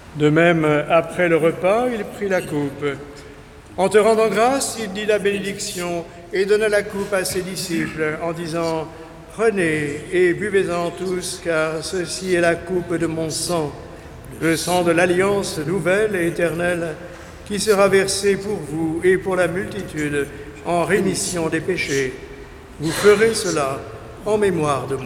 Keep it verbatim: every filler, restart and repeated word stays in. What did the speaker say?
De même, après le repas, il prit la coupe. En te rendant grâce, il dit la bénédiction et donna la coupe à ses disciples en disant « Prenez et buvez-en tous, car ceci est la coupe de mon sang, le sang de l'alliance nouvelle et éternelle, qui sera versé pour vous et pour la multitude en rémission des péchés. Vous ferez cela en mémoire de moi. »